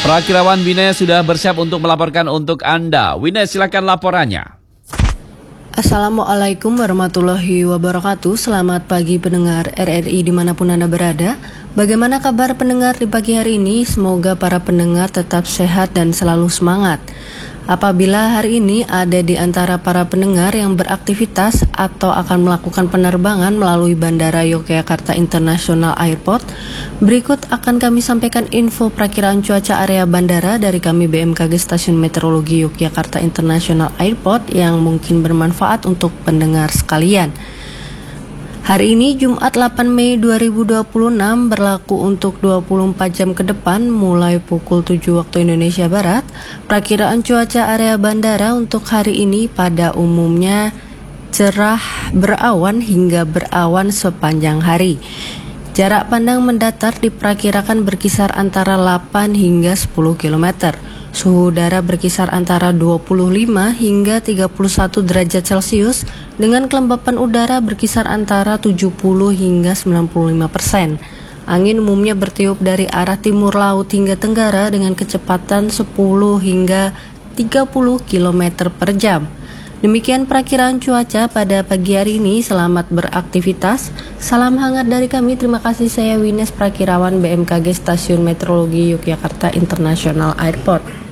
Prakirawan Wines sudah bersiap untuk melaporkan untuk Anda. Wines, silakan laporannya. Assalamualaikum warahmatullahi wabarakatuh. Selamat pagi pendengar RRI dimanapun Anda berada. Bagaimana kabar pendengar di pagi hari ini? Semoga para pendengar tetap sehat dan selalu semangat. Apabila hari ini ada di antara para pendengar yang beraktivitas atau akan melakukan penerbangan melalui Bandara Yogyakarta International Airport, berikut akan kami sampaikan info perakiraan cuaca area bandara dari kami BMKG Stasiun Meteorologi Yogyakarta International Airport yang mungkin bermanfaat untuk pendengar sekalian. Hari ini Jumat 8 Mei 2026 berlaku untuk 24 jam ke depan mulai pukul 7 waktu Indonesia Barat. Perakiraan cuaca area bandara untuk hari ini pada umumnya cerah berawan hingga berawan sepanjang hari. Jarak pandang mendatar diperkirakan berkisar antara 8 hingga 10 km. Suhu udara berkisar antara 25 hingga 31 derajat Celcius dengan kelembapan udara berkisar antara 70 hingga 95%. Angin umumnya bertiup dari arah timur laut hingga tenggara dengan kecepatan 10 hingga 30 km per jam. Demikian perakiraan cuaca pada pagi hari ini. Selamat beraktivitas. Salam hangat dari kami. Terima kasih, saya Wines, Prakirawan BMKG Stasiun Meteorologi Yogyakarta International Airport.